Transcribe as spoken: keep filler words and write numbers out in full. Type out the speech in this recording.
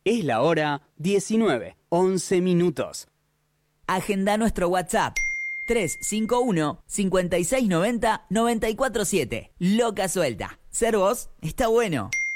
Es la hora diecinueve, once minutos. Agenda nuestro WhatsApp tres cinco uno, cinco seis nueve cero, nueve cuatro siete. Loca Suelta. Ser vos está bueno.